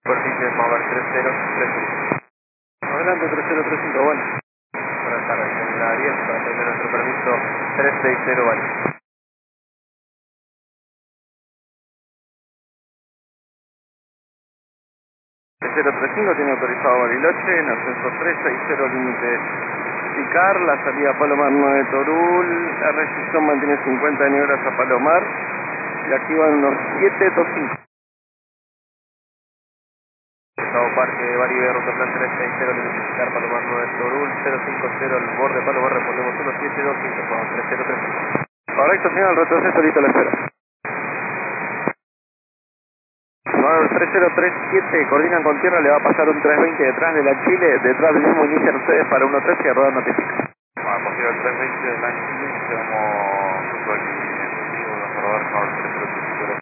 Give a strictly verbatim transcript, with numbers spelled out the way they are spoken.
Superficie mover tres cero tres cinco. Adelante, tres cero tres cinco, bueno. Buenas tardes, en la diez para tener nuestro permiso tres seis cero, vale. tres cero tres cinco tiene autorizado Bariloche, en ascenso tres seis cero, límite Picar, la salida Palomar nueve Torul, la restricción mantiene cincuenta nivelas a Palomar, y aquí van unos siete dos cinco. Estado Parque, Baribe, ruta plan tres seis cero, límite Picar, Palomar nueve Torul, cero cinco cero, el borde Palomar, respondemos uno siete dos cinco, vamos tres cero tres cinco. Correcto, señor, el retroceso listo, la espera. nueve tres cero tres siete, coordinan con tierra, le va a pasar un tres veinte detrás de la Chile, detrás del mismo inician ustedes para uno trece y a rodar notifica. Bueno, posible el tres veinte de la Chile, iniciamos fútbol y en vivo, vamos a rodar con el tres cero tres cinco.